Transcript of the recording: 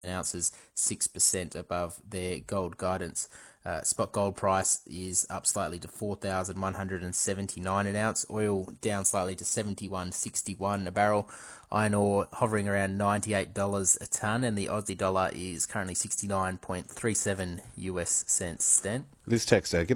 ounces, 6% above their gold guidance. Spot gold price is up slightly to 4,179 an ounce. Oil down slightly to 71.61 a barrel. Iron ore hovering around $98 a tonne, and the Aussie dollar is currently 69.37 US cents. Stan? This texter,